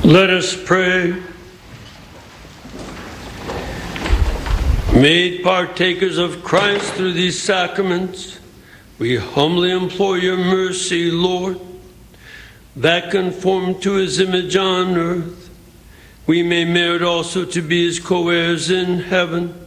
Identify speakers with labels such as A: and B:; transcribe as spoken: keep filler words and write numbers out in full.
A: Let us pray. Made partakers of Christ through these sacraments, we humbly implore your mercy, Lord, that conformed to his image on earth, we may merit also to be his co-heirs in heaven.